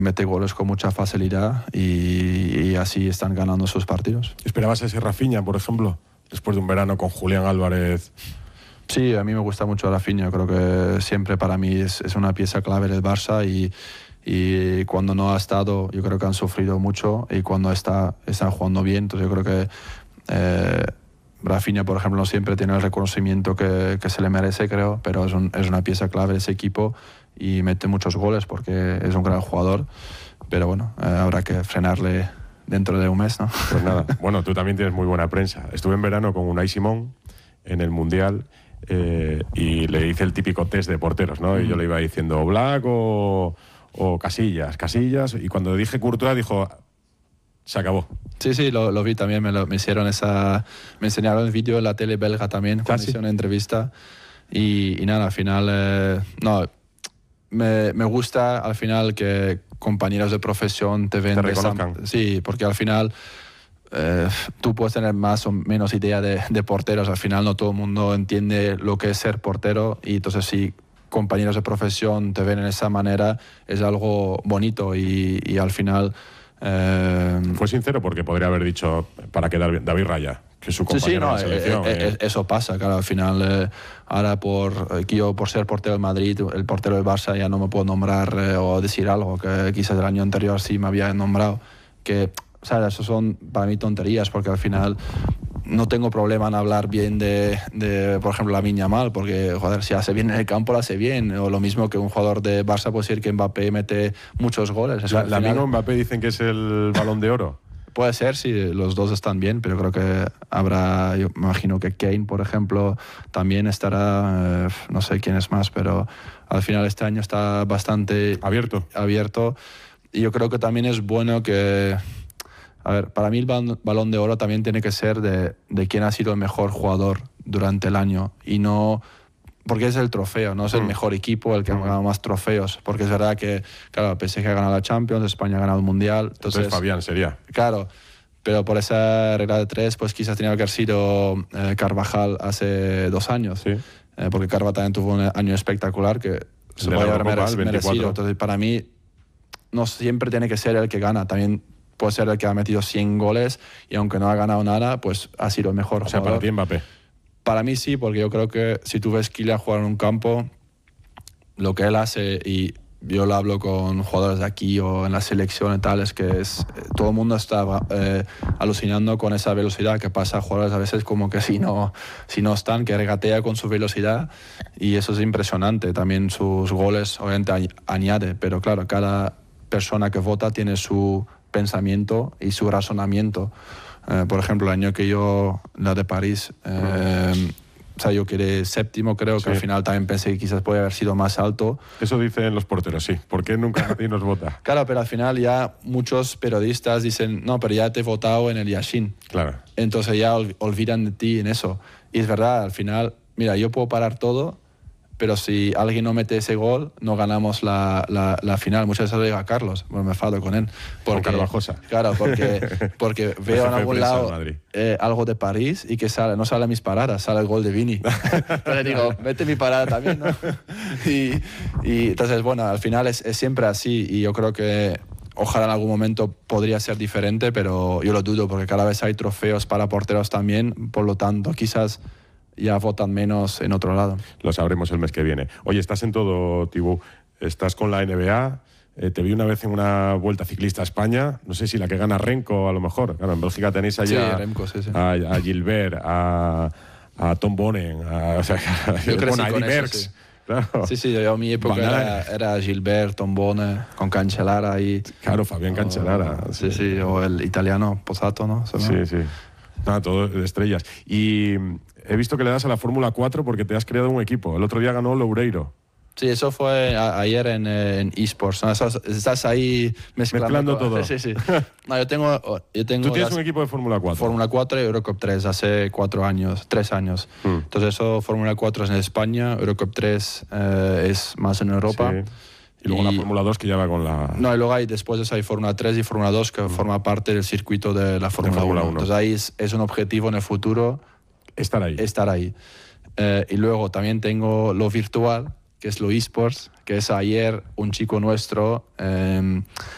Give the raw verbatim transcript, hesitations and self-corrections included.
mete goles con mucha facilidad y, y así están ganando sus partidos. ¿Esperabas a ese Rafinha, por ejemplo, después de un verano con Julián Álvarez? Sí, a mí me gusta mucho Rafinha. Creo que siempre para mí es, es una pieza clave del Barça y, y cuando no ha estado, yo creo que han sufrido mucho y cuando está, están jugando bien. Entonces yo creo que eh, Rafinha, por ejemplo, no siempre tiene el reconocimiento que, que se le merece, creo, pero es, un, es una pieza clave de ese equipo y mete muchos goles porque es un gran jugador. Pero bueno, eh, habrá que frenarle dentro de un mes, ¿no? Pues nada, bueno, tú también tienes muy buena prensa. Estuve en verano con Unai Simón en el Mundial. Eh, y le hice el típico test de porteros, ¿no? Y yo le iba diciendo Black o, o Casillas, Casillas, y cuando dije Courtois dijo, se acabó. Sí, sí, lo, lo vi también, me, lo, me hicieron esa, me enseñaron el vídeo en la tele belga también, cuando ¿Ah, sí? hicieron una entrevista y, y nada, al final, eh, no, me, me gusta al final que compañeros de profesión te ven. Te de reconozcan. esa, sí, porque al final Eh, tú puedes tener más o menos idea de, de porteros, al final no todo el mundo entiende lo que es ser portero y entonces si compañeros de profesión te ven en esa manera es algo bonito y, y al final... Eh, Fue sincero porque podría haber dicho para que David Raya, que es su compañero sí, sí, no, en la selección. eh, eh, eh. eso pasa, claro, al final eh, ahora por, yo por ser portero del Madrid, el portero del Barça ya no me puedo nombrar eh, o decir algo que quizás el año anterior sí me había nombrado, que... O sea, eso son para mí tonterías, porque al final no tengo problema en hablar bien de, de por ejemplo, Lamine Yamal, porque, joder, si hace bien en el campo, lo hace bien. O lo mismo que un jugador de Barça puede decir que Mbappé mete muchos goles. La, Lamine o Mbappé dicen que es el Balón de Oro. Puede ser, sí, los dos están bien, pero creo que habrá, yo me imagino que Kane, por ejemplo, también estará, eh, no sé quién es más, pero al final este año está bastante abierto. abierto. Y yo creo que también es bueno que... A ver, para mí el Balón de Oro también tiene que ser de, de quién ha sido el mejor jugador durante el año y no... Porque es el trofeo, no es el mm. mejor equipo el que mm. ha ganado más trofeos. Porque es verdad que, claro, P S G ha ganado la Champions, España ha ganado el Mundial. Entonces, entonces Fabián sería. Claro, pero por esa regla de tres, pues quizás tenía que haber sido eh, Carvajal hace dos años. Sí. Eh, porque Carvajal también tuvo un año espectacular que el se puede haber merecido. merecido. Entonces, para mí, no siempre tiene que ser el que gana. También puede ser el que ha metido cien goles y aunque no ha ganado nada, pues ha sido el mejor o sea, jugador. Para ti Mbappé. Para mí sí, porque yo creo que si tú ves Kylian jugar en un campo, lo que él hace, y yo lo hablo con jugadores de aquí o en la selección y tal, es que es, todo el mundo está eh, alucinando con esa velocidad que pasa a jugadores a veces como que si no, si no están, que regatea con su velocidad y eso es impresionante. También sus goles obviamente añade, pero claro, cada persona que vota tiene su pensamiento y su razonamiento. Eh, por ejemplo, el año que yo, la de París, eh, o sea, yo quedé séptimo, creo sí. que al final también pensé que quizás puede haber sido más alto. Eso dicen los porteros, sí. ¿Por qué nunca nadie nos vota? Claro, pero al final ya muchos periodistas dicen, no, pero ya te he votado en el Yashin. Claro. Entonces ya ol olvidan de ti en eso. Y es verdad, al final, mira, yo puedo parar todo, pero si alguien no mete ese gol, no ganamos la, la, la final. Muchas veces lo digo a Carlos, bueno, me fado con él. Porque, con Carvajosa. Claro, porque, porque veo en algún lado eh, algo de París y que sale, no sale mis paradas, sale el gol de Vini. Entonces digo, mete mi parada también, ¿no? y, y entonces, bueno, al final es, es siempre así y yo creo que ojalá en algún momento podría ser diferente, pero yo lo dudo porque cada vez hay trofeos para porteros también, por lo tanto, quizás ya votan menos en otro lado. Lo sabremos el mes que viene. Oye, estás en todo, Tibú. Estás con la N B A. Eh, te vi una vez en una Vuelta Ciclista a España. No sé si la que gana Renko, a lo mejor. Claro, en Bélgica tenéis allá sí, Remco, sí, sí. a, a Gilbert, a, a Tom Bonen, a, o sea, yo crecí bueno, a con Eddie eso, Merckx. sí. Claro. Sí, sí, yo, mi época era, era Gilbert, Tom Bonen, con Cancellara y... Claro, Fabián Cancellara. Oh, sí, sí, o el italiano Posato, ¿no? Sí, ¿no? sí. Nada, todo de estrellas. Y he visto que le das a la Fórmula cuatro porque te has creado un equipo. El otro día ganó Loureiro. Sí, eso fue a, ayer en, en eSports. ¿No? Estás, estás ahí mezclando, mezclando todo. Sí, sí. No, yo tengo, yo tengo Tú tienes un equipo de Fórmula cuatro. Fórmula cuatro y Eurocup tres hace cuatro años, tres años. Mm. Entonces eso, Fórmula cuatro es en España, Eurocup tres eh, es más en Europa. Sí. Y luego y, la Fórmula dos que ya va con la... No, y luego hay, después de eso hay Fórmula tres y Fórmula dos que mm. forma parte del circuito de la Fórmula uno. Entonces ahí es, es un objetivo en el futuro. Estar ahí. Estar ahí. Eh, y luego también tengo lo virtual, que es lo eSports, que es ayer un chico nuestro, eh,